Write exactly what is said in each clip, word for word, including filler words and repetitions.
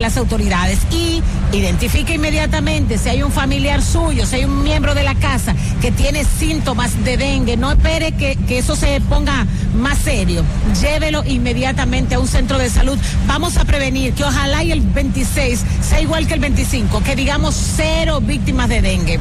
las autoridades y identifique inmediatamente si hay un familiar suyo, si hay un miembro de la casa que tiene síntomas de dengue. No espere que, que eso se ponga más serio. Llévelo inmediatamente a un centro de salud. Vamos a prevenir que ojalá y el veintiséis sea igual que el veinticinco, que digamos cero víctimas de dengue.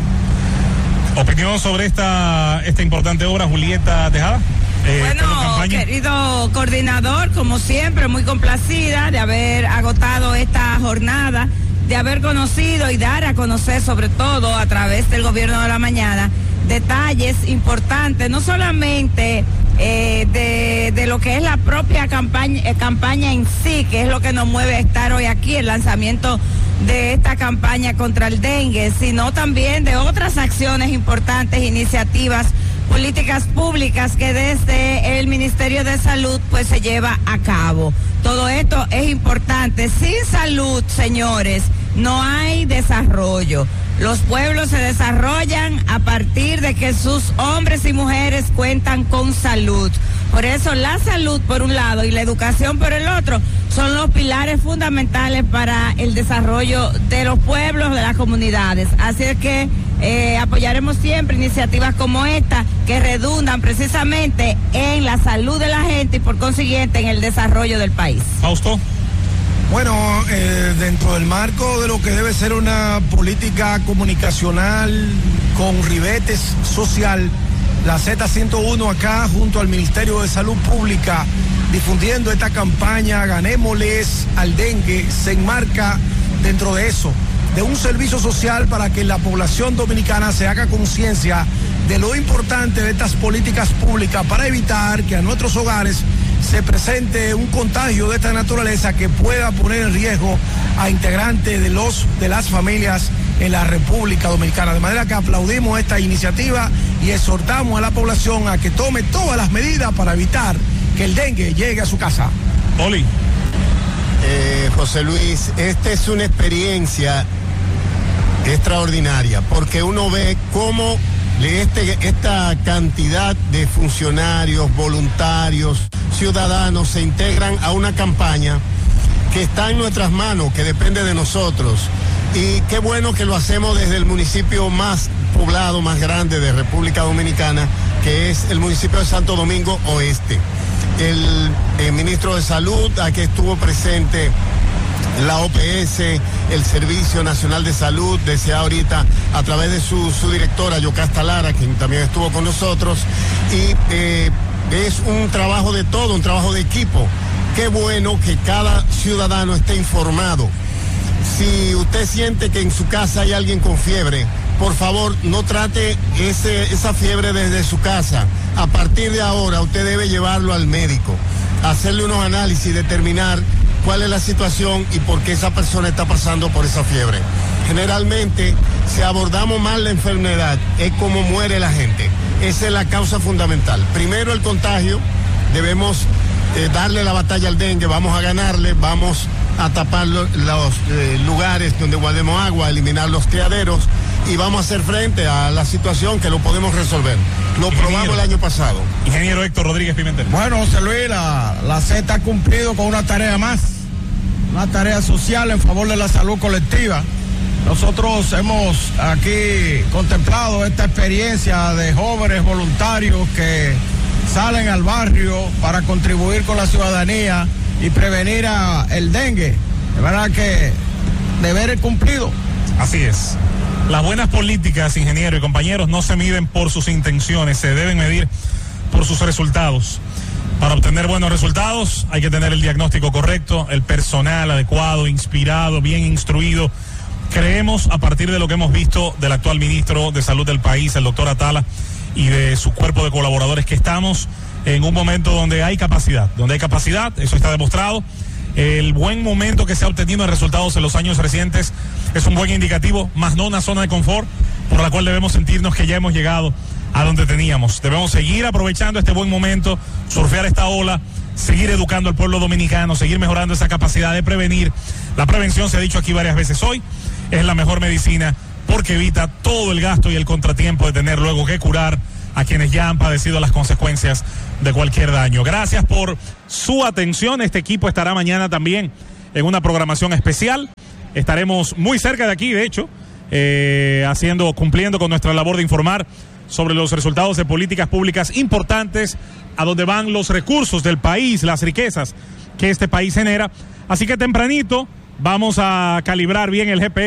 Opinión sobre esta, esta importante obra, Julieta Tejada. Eh, bueno, querido coordinador, como siempre, muy complacida de haber agotado esta jornada, de haber conocido y dar a conocer, sobre todo a través del Gobierno de la Mañana, detalles importantes, no solamente eh, de, de lo que es la propia campaña, eh, campaña en sí, que es lo que nos mueve a estar hoy aquí, el lanzamiento de esta campaña contra el dengue, sino también de otras acciones importantes, iniciativas, políticas públicas que desde el Ministerio de Salud pues se lleva a cabo. Todo esto es importante. Sin salud, señores, no hay desarrollo. Los pueblos se desarrollan a partir de que sus hombres y mujeres cuentan con salud. Por eso la salud por un lado y la educación por el otro son los pilares fundamentales para el desarrollo de los pueblos, de las comunidades. Así es que eh, apoyaremos siempre iniciativas como esta que redundan precisamente en la salud de la gente y por consiguiente en el desarrollo del país. Fausto. Bueno, eh, dentro del marco de lo que debe ser una política comunicacional con ribetes social, la Z ciento uno acá junto al Ministerio de Salud Pública difundiendo esta campaña Ganémosles al dengue, se enmarca dentro de eso, de un servicio social para que la población dominicana se haga conciencia de lo importante de estas políticas públicas para evitar que a nuestros hogares se presente un contagio de esta naturaleza que pueda poner en riesgo a integrantes de los de las familias en la República Dominicana. De manera que aplaudimos esta iniciativa y exhortamos a la población a que tome todas las medidas para evitar que el dengue llegue a su casa. Oli. Eh, José Luis, esta es una experiencia extraordinaria porque uno ve cómo este, esta cantidad de funcionarios, voluntarios, ciudadanos se integran a una campaña que está en nuestras manos, que depende de nosotros. Y qué bueno que lo hacemos desde el municipio más poblado, más grande de República Dominicana, que es el municipio de Santo Domingo Oeste. El, el ministro de Salud, aquí estuvo presente la O P S, el Servicio Nacional de Salud, desea ahorita a través de su, su directora, Yocasta Lara, quien también estuvo con nosotros, y eh, es un trabajo de todo, un trabajo de equipo. Qué bueno que cada ciudadano esté informado. Si usted siente que en su casa hay alguien con fiebre, por favor, no trate ese, esa fiebre desde su casa. A partir de ahora, usted debe llevarlo al médico, hacerle unos análisis, determinar cuál es la situación y por qué esa persona está pasando por esa fiebre. Generalmente, si abordamos mal la enfermedad, es como muere la gente. Esa es la causa fundamental. Primero, el contagio. Debemos eh, darle la batalla al dengue, vamos a ganarle, vamos a tapar los, los eh, lugares donde guardemos agua, eliminar los criaderos y vamos a hacer frente a la situación que lo podemos resolver. Lo Ingeniero. probamos el año pasado. Ingeniero Héctor Rodríguez Pimentel. Bueno, José Luis, la, la Z ha cumplido con una tarea más, una tarea social en favor de la salud colectiva. Nosotros hemos aquí contemplado esta experiencia de jóvenes voluntarios que salen al barrio para contribuir con la ciudadanía y prevenir a el dengue. De verdad que deber cumplido. Así es. Las buenas políticas, ingeniero y compañeros, no se miden por sus intenciones, se deben medir por sus resultados. Para obtener buenos resultados hay que tener el diagnóstico correcto, el personal adecuado, inspirado, bien instruido. Creemos, a partir de lo que hemos visto del actual ministro de Salud del país, el doctor Atala, y de su cuerpo de colaboradores, que estamos en un momento donde hay capacidad, donde hay capacidad, eso está demostrado. El buen momento que se ha obtenido en resultados en los años recientes es un buen indicativo, más no una zona de confort por la cual debemos sentirnos que ya hemos llegado a donde teníamos. Debemos seguir aprovechando este buen momento, surfear esta ola, seguir educando al pueblo dominicano, seguir mejorando esa capacidad de prevenir. La prevención, se ha dicho aquí varias veces hoy, es la mejor medicina porque evita todo el gasto y el contratiempo de tener luego que curar a quienes ya han padecido las consecuencias de cualquier daño. Gracias por su atención. Este equipo estará mañana también en una programación especial. Estaremos muy cerca de aquí, de hecho, eh, haciendo, cumpliendo con nuestra labor de informar sobre los resultados de políticas públicas importantes, a dónde van los recursos del país, las riquezas que este país genera. Así que tempranito vamos a calibrar bien el G P S.